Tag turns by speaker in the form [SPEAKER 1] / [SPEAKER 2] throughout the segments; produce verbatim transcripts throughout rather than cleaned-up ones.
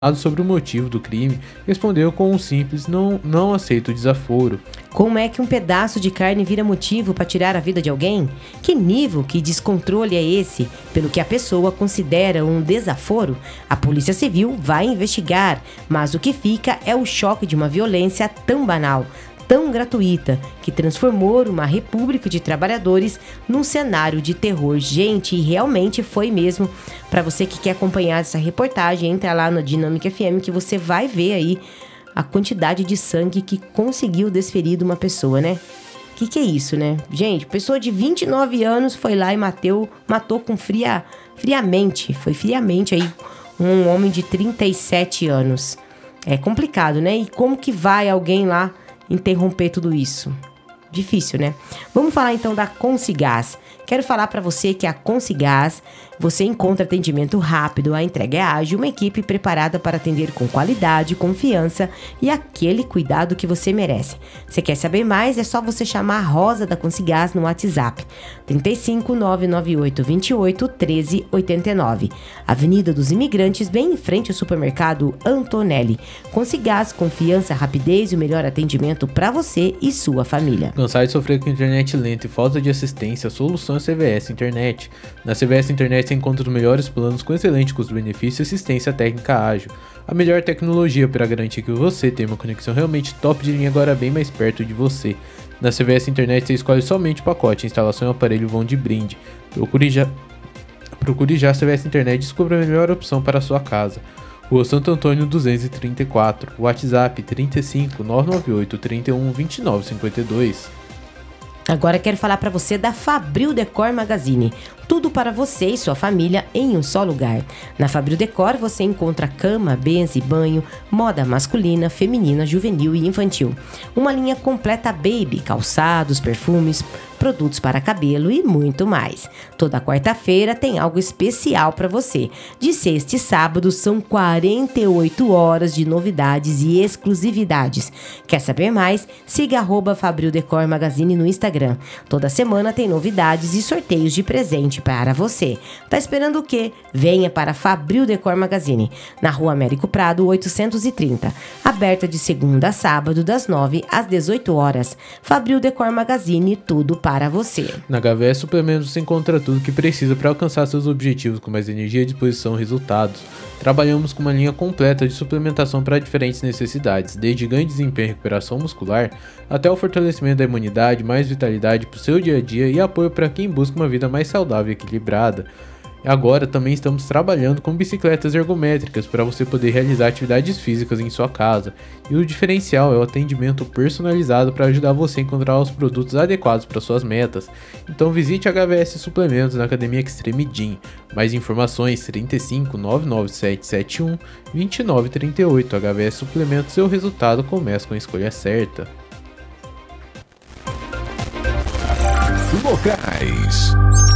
[SPEAKER 1] sobre o motivo do crime, respondeu com um simples não, não aceito desaforo.
[SPEAKER 2] Como é que um pedaço de carne vira motivo para tirar a vida de alguém? Que nível, que descontrole é esse, pelo que a pessoa considera um desaforo? A Polícia Civil vai investigar, mas o que fica é o choque de uma violência tão banal, tão gratuita, que transformou uma república de trabalhadores num cenário de terror. Gente, e realmente foi mesmo. Para você que quer acompanhar essa reportagem, entra lá no Dinâmica F M que você vai ver aí a quantidade de sangue que conseguiu desferir de uma pessoa, né? Que que é isso, né? Gente, pessoa de vinte e nove anos foi lá e matou, matou com fria, friamente, foi friamente aí um homem de trinta e sete anos. É complicado, né? E como que vai alguém lá interromper tudo isso? Difícil, né? Vamos falar então da Consigás. Quero falar para você que a Consigás, você encontra atendimento rápido, a entrega é ágil, uma equipe preparada para atender com qualidade, confiança e aquele cuidado que você merece. Você quer saber mais? É só você chamar a Rosa da Consigás no WhatsApp trinta e cinco, nove nove oito, vinte e oito, treze, oitenta e nove. Avenida dos Imigrantes, bem em frente ao supermercado Antonelli. Consigás, confiança, rapidez e o melhor atendimento para você e sua família.
[SPEAKER 1] Cansado de sofrer com internet lenta e falta de assistência, a solução é C V S Internet. Na C V S Internet você encontra os melhores planos com excelente custo-benefício e assistência técnica ágil. A melhor tecnologia para garantir que você tenha uma conexão realmente top de linha agora bem mais perto de você. Na C V S Internet você escolhe somente o pacote, a instalação e o aparelho vão de brinde. Procure já, procure já a C V S Internet e descubra a melhor opção para a sua casa. Rua Santo Antônio duzentos e trinta e quatro, WhatsApp trinta e cinco, nove nove oito, trinta e um, vinte e nove, cinquenta e dois.
[SPEAKER 2] Agora quero falar para você da Fabril Decor Magazine. Tudo para você e sua família em um só lugar. Na Fabril Decor você encontra cama, mesa e banho, moda masculina, feminina, juvenil e infantil. Uma linha completa baby, calçados, perfumes, produtos para cabelo e muito mais. Toda quarta-feira tem algo especial para você. De sexta e sábado são quarenta e oito horas de novidades e exclusividades. Quer saber mais? Siga arroba Fabril Decor Magazine no Instagram. Toda semana tem novidades e sorteios de presente para você. Tá esperando o quê? Venha para Fabril Decor Magazine, na Rua Américo Prado oitocentos e trinta. Aberta de segunda a sábado, das nove às dezoito horas. Fabril Decor Magazine, tudo para para você.
[SPEAKER 1] Na H V S Suplementos você encontra tudo que precisa para alcançar seus objetivos com mais energia, disposição e resultados. Trabalhamos com uma linha completa de suplementação para diferentes necessidades, desde ganho de desempenho e recuperação muscular, até o fortalecimento da imunidade, mais vitalidade para o seu dia a dia e apoio para quem busca uma vida mais saudável e equilibrada. Agora também estamos trabalhando com bicicletas ergométricas para você poder realizar atividades físicas em sua casa. E o diferencial é o atendimento personalizado para ajudar você a encontrar os produtos adequados para suas metas. Então visite a H V S Suplementos na Academia Extreme Gym. Mais informações trinta e cinco, nove nove sete sete um, vinte e nove trinta e oito. H V S Suplementos, seu resultado começa com a escolha certa.
[SPEAKER 3] Locais.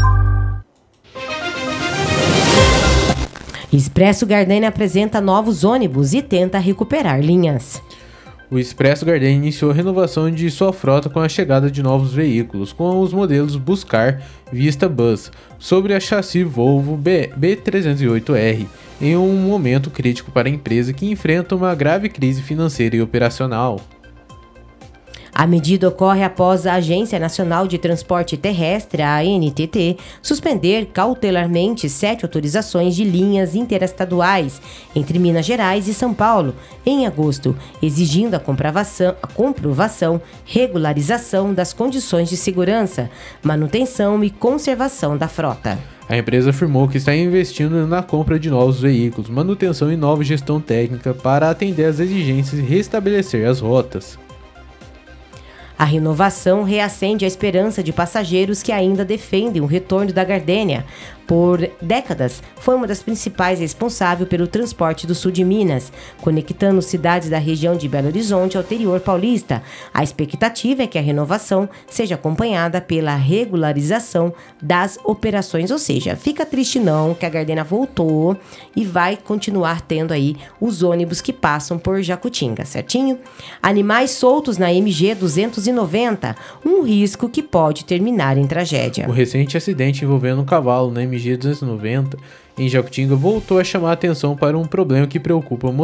[SPEAKER 2] Expresso Gardenia apresenta novos ônibus e tenta recuperar linhas.
[SPEAKER 1] O Expresso Gardenia iniciou a renovação de sua frota com a chegada de novos veículos, com os modelos Buscar, Vista Bus, sobre a chassi Volvo B trezentos e oito R, em um momento crítico para a empresa que enfrenta uma grave crise financeira e operacional.
[SPEAKER 2] A medida ocorre após a Agência Nacional de Transporte Terrestre, a A N T T, suspender cautelarmente sete autorizações de linhas interestaduais entre Minas Gerais e São Paulo em agosto, exigindo a comprovação, a comprovação, regularização das condições de segurança, manutenção e conservação da frota.
[SPEAKER 1] A empresa afirmou que está investindo na compra de novos veículos, manutenção e nova gestão técnica para atender às exigências e restabelecer as rotas.
[SPEAKER 2] A renovação reacende a esperança de passageiros que ainda defendem o retorno da Gardenia. Por décadas, foi uma das principais responsáveis pelo transporte do sul de Minas, conectando cidades da região de Belo Horizonte ao interior paulista. A expectativa é que a renovação seja acompanhada pela regularização das operações, ou seja, fica triste não que a Gardenia voltou e vai continuar tendo aí os ônibus que passam por Jacutinga, certinho? Animais soltos na M G duzentos e noventa, um risco que pode terminar em tragédia.
[SPEAKER 1] O recente acidente envolvendo um cavalo na M G duzentos e noventa em Jacutinga voltou a chamar a atenção para um problema que preocupa